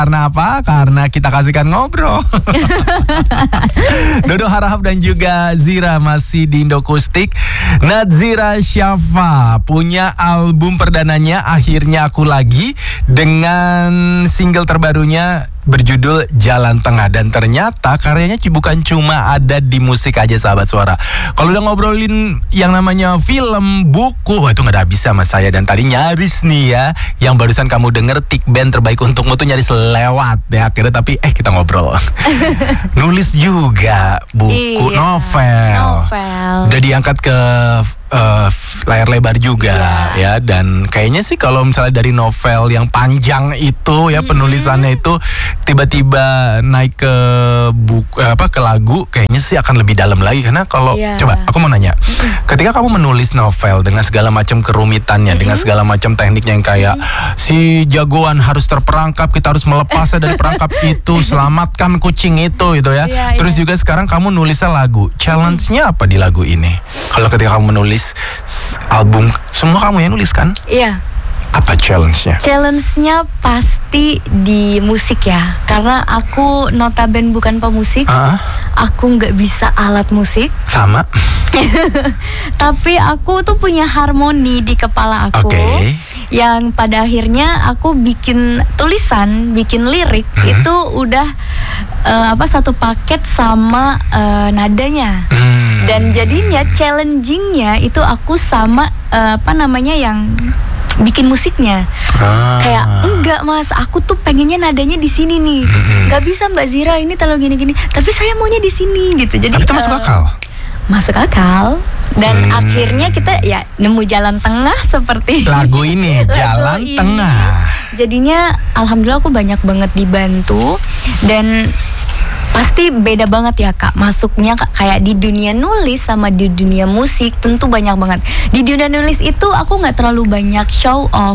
Karena apa? Karena kita kasihkan ngobrol. Dodo Harahap dan juga Zira masih di Indokustik. Nazira Syafa punya album perdananya Akhirnya Aku Lagi dengan single terbarunya berjudul Jalan Tengah. Dan ternyata karyanya bukan cuma ada di musik aja, sahabat suara. Kalau udah ngobrolin yang namanya film, buku, wah itu gak ada habis sama saya. Dan tadi nyaris nih ya, yang barusan kamu denger Tik Band Terbaik Untukmu tuh nyaris lewat ya akhirnya. Tapi kita ngobrol. Nulis juga buku, novel. Udah diangkat ke layar lebar juga ya. Dan kayaknya sih kalau misalnya dari novel yang panjang itu ya, penulisannya itu tiba-tiba naik ke buku ke lagu, kayaknya sih akan lebih dalam lagi. Karena kalau coba aku mau nanya, ketika kamu menulis novel dengan segala macam kerumitannya, dengan segala macam tekniknya yang kayak si jagoan harus terperangkap, kita harus melepasnya dari perangkap itu, selamatkan kucing itu gitu ya. Terus juga sekarang kamu nulisnya lagu. Challenge-nya apa di lagu ini? Kalau ketika kamu menulis album, semua kamu yang nulis kan? Iya. Apa challenge-nya? Challenge-nya pasti di musik ya. Karena aku notabene bukan pemusik. Aku nggak bisa alat musik. Sama. Tapi aku tuh punya harmoni di kepala aku. Yang pada akhirnya aku bikin tulisan, bikin lirik itu udah satu paket sama nadanya. Dan jadinya challengingnya itu aku sama yang bikin musiknya. Kayak enggak mas, aku tuh pengennya nadanya di sini nih. Gak bisa Mbak Zira, ini terlalu gini-gini. Tapi saya maunya di sini gitu. Jadi tapi itu masuk akal. Masuk akal. Dan akhirnya kita ya nemu jalan tengah seperti lagu ini. Jalan Tengah. Jadinya alhamdulillah aku banyak banget dibantu. Dan pasti beda banget ya kak, masuknya kayak di dunia nulis sama di dunia musik tentu banyak banget. Di dunia nulis itu aku nggak terlalu banyak show off.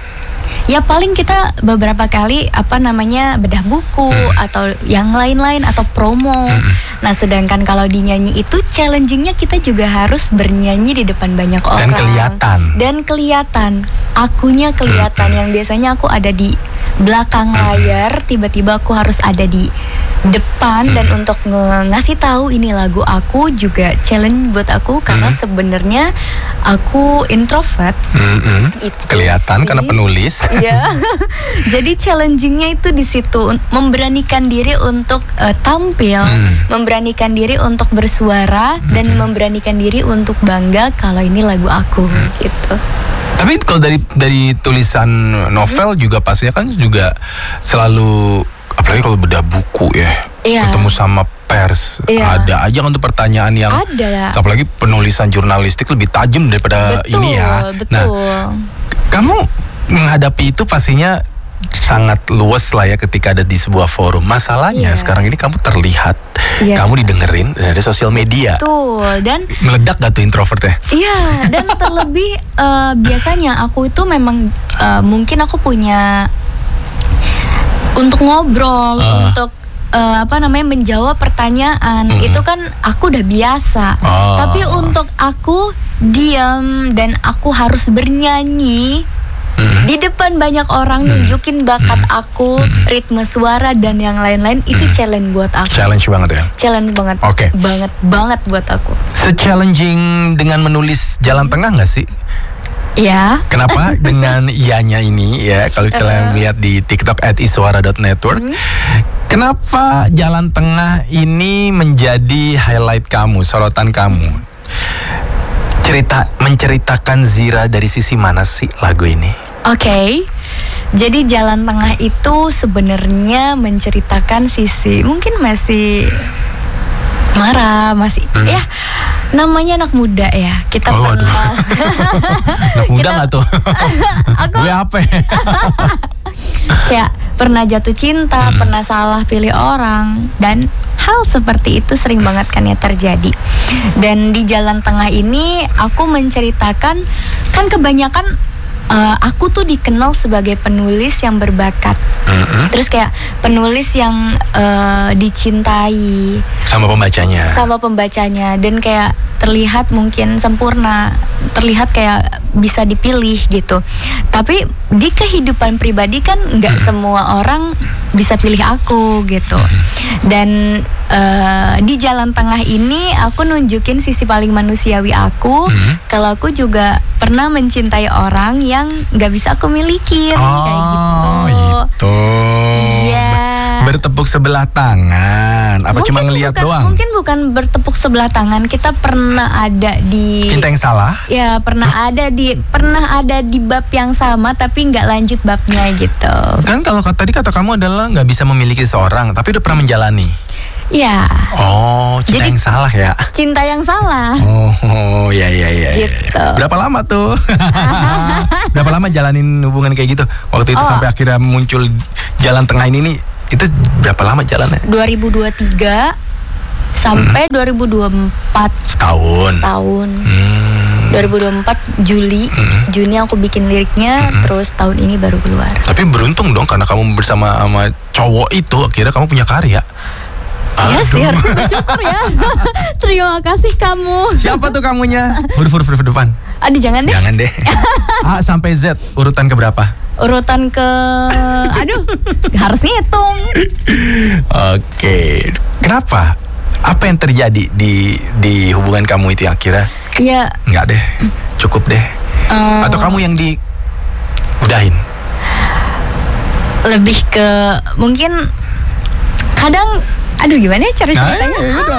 Ya paling kita beberapa kali bedah buku atau yang lain-lain atau promo. Nah sedangkan kalau di nyanyi itu challengingnya kita juga harus bernyanyi di depan banyak orang. Dan kelihatan. Akunya kelihatan. Yang biasanya aku ada di belakang layar, tiba-tiba aku harus ada di depan. Dan untuk ngasih tahu ini lagu aku juga challenge buat aku. Karena sebenarnya aku introvert. Kelihatan karena penulis. Iya. Jadi challengingnya itu di situ, memberanikan diri untuk tampil, memberanikan diri untuk bersuara, dan memberanikan diri untuk bangga kalau ini lagu aku gitu. Tapi kalau dari tulisan novel juga pastinya kan juga selalu, apalagi kalau bedah buku ya, ketemu sama pers, ada aja kan tuh pertanyaan yang apalagi penulisan jurnalistik lebih tajam daripada ini ya. Nah, kamu menghadapi itu pastinya sangat luas lah ya ketika ada di sebuah forum. Masalahnya sekarang ini kamu terlihat, kamu didengerin dari sosial media. Betul. Dan meledak gak tuh introvertnya? Iya. Dan terlebih biasanya aku itu memang mungkin aku punya untuk ngobrol, untuk menjawab pertanyaan. Itu kan aku udah biasa. Tapi untuk aku diam dan aku harus bernyanyi di depan banyak orang, nunjukin bakat aku, ritme suara dan yang lain-lain, itu challenge buat aku. Challenge banget ya? Challenge banget. Banget buat aku. Se-challenging dengan menulis Jalan Tengah gak sih? Ya. Kenapa? Dengan ianya ini ya, kalau kalian lihat di TikTok @iswara.network. Kenapa Jalan Tengah ini menjadi highlight kamu, sorotan kamu? Menceritakan Zira dari sisi mana sih lagu ini? Jadi Jalan Tengah itu sebenarnya menceritakan sisi mungkin masih marah, masih ya namanya anak muda ya. Kita pernah anak muda nggak tuh? Gue apa? Kayak pernah jatuh cinta, pernah salah pilih orang, dan hal seperti itu sering banget kan ya terjadi. Dan di Jalan Tengah ini aku menceritakan, kan kebanyakan aku tuh dikenal sebagai penulis yang berbakat. Terus kayak penulis yang dicintai sama pembacanya. Dan kayak terlihat mungkin sempurna, terlihat kayak bisa dipilih gitu. Tapi di kehidupan pribadi kan nggak semua orang bisa pilih aku gitu. Dan di jalan tengah ini aku nunjukin sisi paling manusiawi aku. Kalau aku juga pernah mencintai orang yang nggak bisa aku milikin kayak gitu. Iya. Bertepuk sebelah tangan. Apa cuma ngelihat doang? Mungkin bukan bertepuk sebelah tangan. Kita pernah ada di cinta yang salah. Ya, pernah ada di bab yang sama tapi nggak lanjut babnya gitu. Kan kalau tadi kata kamu adalah nggak bisa memiliki seorang, tapi udah pernah menjalani. Iya. Oh, cinta yang salah ya? Cinta yang salah. Oh, ya. Gitu. Berapa lama tuh? Berapa lama jalanin hubungan kayak gitu? Waktu itu sampai akhirnya muncul jalan tengah ini nih, itu berapa lama jalannya? 2023 sampai 2024. Setahun. 2024 Juni aku bikin liriknya, terus tahun ini baru keluar. Tapi beruntung dong karena kamu bersama sama cowok itu akhirnya kamu punya karya. Iya sih, harus bersyukur ya. Terima kasih kamu. Siapa tuh kamunya? Huruf depan. Aduh, jangan deh. Jangan deh. A sampai Z urutan ke berapa? Urutan ke harus ngitung. Oke. Kenapa? Apa yang terjadi di hubungan kamu itu yang akhirnya? Iya. Enggak deh. Cukup deh. Atau kamu yang udahin? Lebih ke mungkin kadang gimana ya cara ceritanya?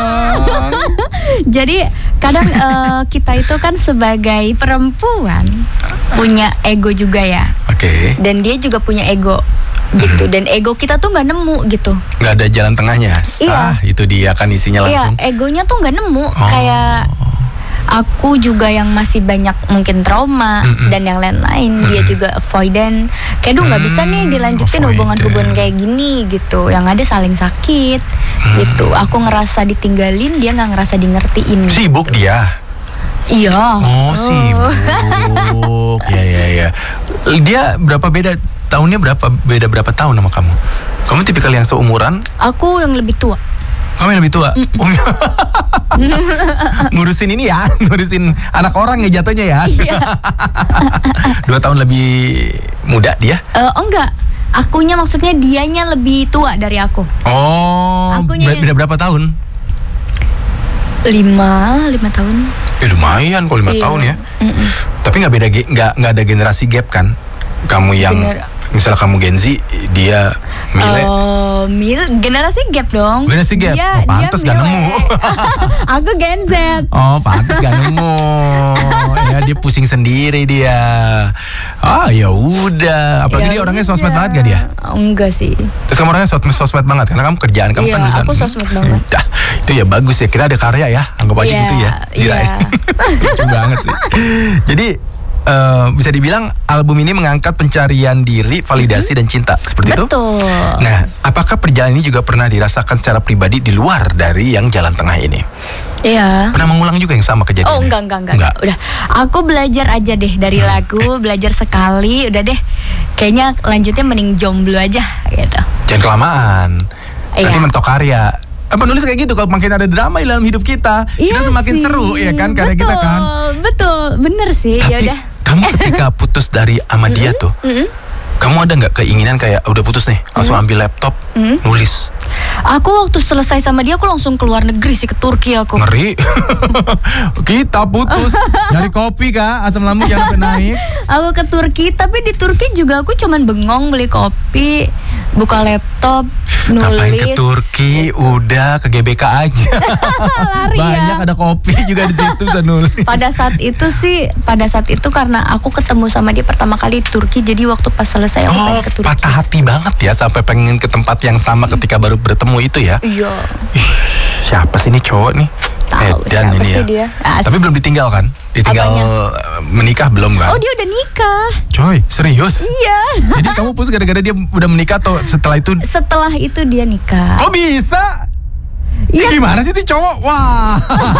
Jadi kadang kita itu kan sebagai perempuan punya ego juga ya. Oke. Dan dia juga punya ego gitu. Dan ego kita tuh nggak nemu gitu. Nggak ada jalan tengahnya. Sah, itu dia kan isinya langsung. Iya, egonya tuh nggak nemu. Kayak aku juga yang masih banyak mungkin trauma dan yang lain-lain. Dia juga avoidant. Kayak nggak bisa nih dilanjutin hubungan-hubungan kayak gini gitu. Yang ada saling sakit gitu. Aku ngerasa ditinggalin, dia nggak ngerasa di ngertiin. Sibuk gitu. dia. Iya. Oh, sibuk. Ya. Dia tahunnya beda berapa tahun sama kamu? Kamu tipikal yang seumuran? Aku yang lebih tua. Kamu yang lebih tua? Ngurusin ini ya, ngurusin anak orang ya jatuhnya ya. Iya. 2 tahun lebih muda dia? Enggak. Akunya maksudnya dianya lebih tua dari aku. Oh, beda berapa tahun? 5 tahun. Lumayan kalau 5 tahun ya. Tapi nggak ada generasi gap kan? Kamu yang misalnya kamu Gen Z, dia generasi gap dong. Generasi gap. Pantes gak nemu. Aku Gen Z. Oh, pantes gak nemu. Ya, dia pusing sendiri dia. Ya udah. Apalagi dia orangnya sosmed banget gak dia? Enggak sih. Terus kamu orangnya sosmed banget karena kamu kerjaan kamu kan aku sosmed banget. Itu ya bagus ya. Kita ada karya ya. Anggap aja gitu ya. Zira. Lucu banget sih. Jadi bisa dibilang album ini mengangkat pencarian diri, validasi dan cinta seperti itu. Betul. Nah, apakah perjalanan ini juga pernah dirasakan secara pribadi di luar dari yang jalan tengah ini? Iya. Pernah mengulang juga yang sama kejadiannya? Oh, enggak. Udah. Aku belajar aja deh dari lagu, belajar sekali, udah deh. Kayaknya lanjutnya mending jomblo aja gitu. Jangan kelamaan. Nanti Iya. mentok karya. Penulis kayak gitu, kalau makin ada drama di dalam hidup kita, kita semakin seru ya kan karya kita kan. Betul, bener sih. Ya udah. Kamu ketika putus dari sama dia tuh, kamu ada nggak keinginan kayak udah putus nih, langsung ambil laptop, nulis? Aku waktu selesai sama dia, aku langsung keluar negeri sih, ke Turki aku. Ngeri. Kita putus dari kopi kak, asam lambung yang naik. Aku ke Turki, tapi di Turki juga aku cuman bengong beli kopi, buka laptop, nulis. Ngapain ke Turki? Udah ke GBK aja. Lari banyak ya. Ada kopi juga di situ bisa nulis. Pada saat itu karena aku ketemu sama dia pertama kali di Turki, jadi waktu pas selesai aku pengen ke Turki. Patah hati banget ya sampai pengen ke tempat yang sama ketika baru bertemu itu ya. Iya. Siapa sih ini cowok nih? Tahu siapa ini sih ya. dia. Tapi belum ditinggal kan? Ditinggal. Apanya? Menikah belum kan? Oh, dia udah nikah. Coy, serius? Iya. Jadi kamu putus gara-gara dia udah menikah atau setelah itu? Setelah itu dia nikah. Kok bisa? Iya. Gimana sih tuh cowok? Wah,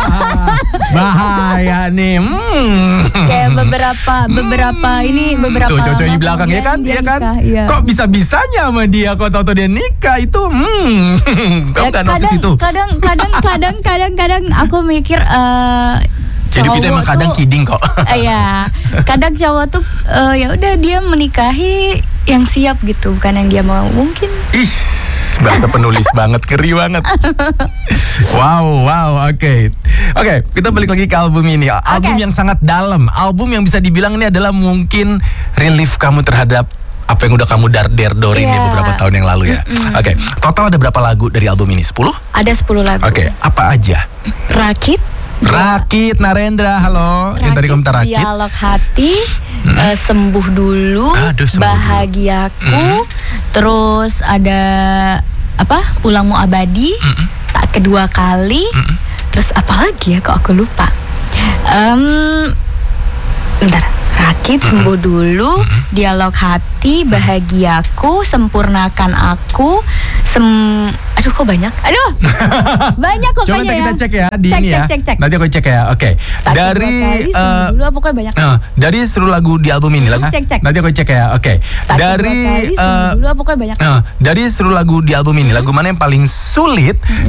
bahaya nih. Kayak beberapa Tuh cowok di belakang ya kan? Iya kan? Iya. Kok bisa-bisanya sama dia? Kok tau dia nikah itu? Kamu Ya, gak notice itu? kadang aku mikir Hidup itu emang kadang kidding kok. Iya, kadang cowok tuh ya udah dia menikahi yang siap gitu, bukan yang dia mau mungkin. Ih, bahasa penulis banget, keri banget. Wow, oke, kita balik lagi ke album ini. Album yang sangat dalam, album yang bisa dibilang ini adalah mungkin relief kamu terhadap apa yang udah kamu derdorin ya beberapa tahun yang lalu ya. Oke, total ada berapa lagu dari album ini? 10? Ada 10 lagu. Oke, apa aja? Rakit, Narendra, halo. Yang tadi komentar Rakit. Dialog hati, sembuh dulu, Aduh, sembuh bahagiaku, terus ada apa? Pulangmu abadi, tak kedua kali, terus apa lagi ya? Kok aku lupa. Bentar. Rakit, sembuh dulu, dialog hati, bahagiaku, sempurnakan aku, aduh kok banyak, banyak kok. Coba kayaknya kita cek ya di cek, ini ya. Cek. Nanti aku cek ya. Oke. Tak Dari kedua kali, sembuh dulu, pokoknya banyak. dari seluruh lagu di album ini lagu. Cek. Nanti aku cek ya. Oke. Tak Dari kedua kali, sembuh dulu, pokoknya banyak. dari seluruh lagu di album ini lagu mana yang paling sulit